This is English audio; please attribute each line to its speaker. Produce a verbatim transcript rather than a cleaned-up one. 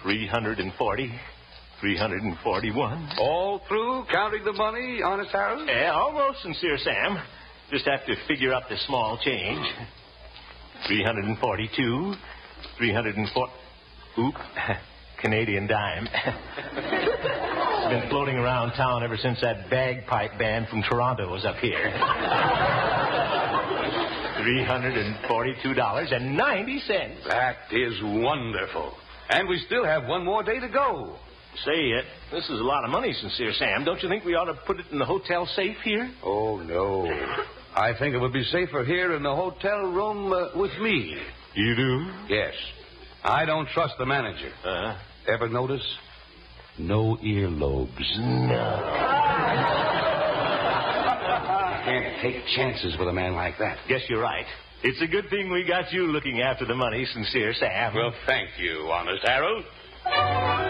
Speaker 1: three hundred forty, three hundred forty-one.
Speaker 2: All through counting the money, Honest Harold?
Speaker 1: Yeah, almost, Sincere Sam. Just have to figure up the small change. three hundred forty-two, three hundred four... Oop, Canadian dime. It's been floating around town ever since that bagpipe band from Toronto was up here. three hundred forty-two dollars and ninety cents.
Speaker 2: That is wonderful. And we still have one more day to go.
Speaker 1: Say it. This is a lot of money, Sincere Sam. Don't you think we ought to put it in the hotel safe here?
Speaker 2: Oh, no. I think it would be safer here in the hotel room uh, with me.
Speaker 1: You do?
Speaker 2: Yes. I don't trust the manager.
Speaker 1: Uh-huh.
Speaker 2: Ever notice? No earlobes.
Speaker 1: No.
Speaker 2: You can't take chances with a man like that.
Speaker 1: Guess you're right. It's a good thing we got you looking after the money, Sincere Sam.
Speaker 2: Well, thank you, Honest Harold.